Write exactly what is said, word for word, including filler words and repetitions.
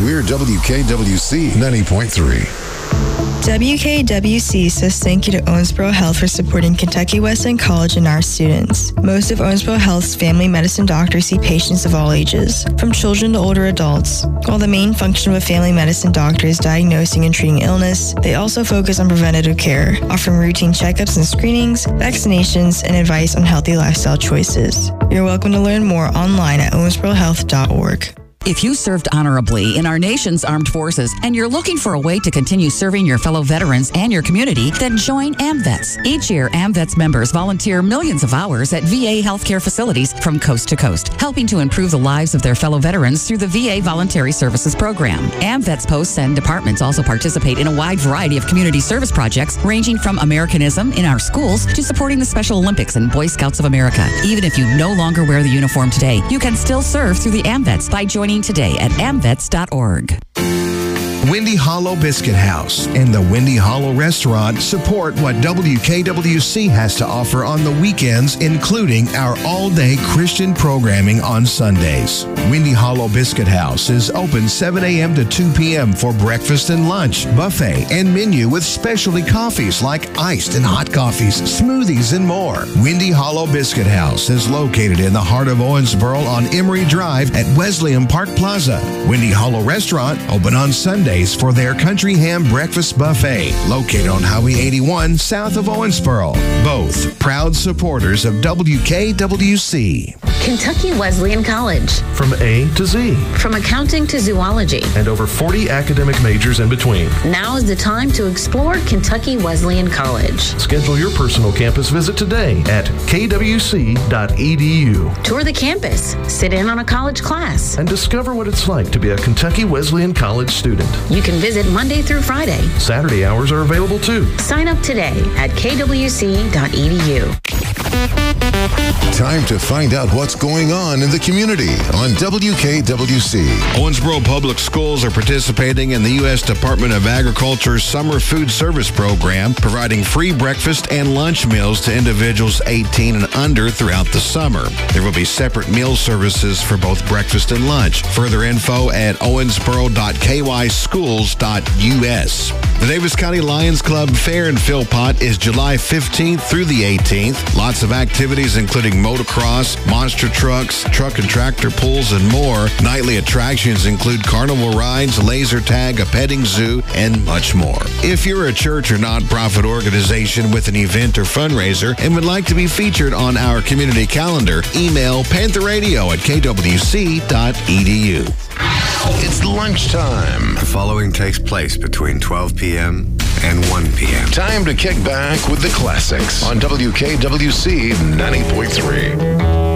We're W K W C ninety point three. W K W C says thank you to Owensboro Health for supporting Kentucky Wesleyan College and our students. Most of Owensboro Health's family medicine doctors see patients of all ages, from children to older adults. While the main function of a family medicine doctor is diagnosing and treating illness, they also focus on preventative care, offering routine checkups and screenings, vaccinations, and advice on healthy lifestyle choices. You're welcome to learn more online at owensboro health dot org. If you served honorably in our nation's armed forces and you're looking for a way to continue serving your fellow veterans and your community, then join AMVETS. Each year, AMVETS members volunteer millions of hours at V A healthcare facilities from coast to coast, helping to improve the lives of their fellow veterans through the V A Voluntary Services Program. AMVETS posts and departments also participate in a wide variety of community service projects, ranging from Americanism in our schools to supporting the Special Olympics and Boy Scouts of America. Even if you no longer wear the uniform today, you can still serve through the AMVETS by joining today at amvets dot org. Windy Hollow Biscuit House and the Windy Hollow Restaurant support what W K W C has to offer on the weekends, including our all-day Christian programming on Sundays. Windy Hollow Biscuit House is open seven a.m. to two p.m. for breakfast and lunch, buffet, and menu with specialty coffees like iced and hot coffees, smoothies, and more. Windy Hollow Biscuit House is located in the heart of Owensboro on Emory Drive at Wesleyan Park Plaza. Windy Hollow Restaurant open on Sundays for their country ham breakfast buffet, located on Highway eighty-one south of Owensboro. Both proud supporters of W K W C. Kentucky Wesleyan College. From A to Z. From accounting to zoology. And over forty academic majors in between. Now is the time to explore Kentucky Wesleyan College. Schedule your personal campus visit today at k w c dot e d u. Tour the campus, sit in on a college class, and discover what it's like to be a Kentucky Wesleyan College student. You can visit Monday through Friday. Saturday hours are available too. Sign up today at k w c dot e d u. Time to find out what's going on in the community on W K W C. Owensboro Public Schools are participating in the U S Department of Agriculture's Summer Food Service Program, providing free breakfast and lunch meals to individuals eighteen and under throughout the summer. There will be separate meal services for both breakfast and lunch. Further info at owensboro dot k y schools dot u s. The Davis County Lions Club Fair in Philpott is July fifteenth through the eighteenth. Lots of activities including motocross, monster trucks, truck and tractor pulls, and more. Nightly attractions include carnival rides, laser tag, a petting zoo, and much more. If you're a church or nonprofit organization with an event or fundraiser and would like to be featured on our community calendar, email panther radio at k w c dot e d u. It's lunchtime. The following takes place between twelve p.m. and one p.m. Time to kick back with the classics on W K W C ninety point three.